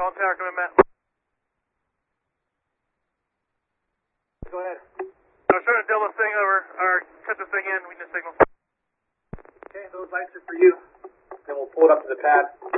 Call tower, come in, Matt. Go ahead. I was trying to deal this thing over, or cut this thing in, we need a signal. Okay, those lights are for you. Then we'll pull it up to the pad.